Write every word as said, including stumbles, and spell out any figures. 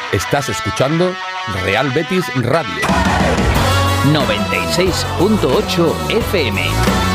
Estás escuchando Real Betis Radio noventa y seis punto ocho F M.